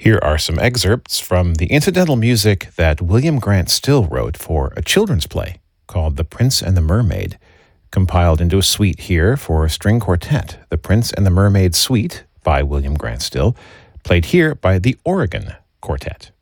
Here are some excerpts from the incidental music that William Grant Still wrote for a children's play called The Prince and the Mermaid, compiled into a suite here for a string quartet, The Prince and the Mermaid Suite by William Grant Still, played here by the Oregon Quartet.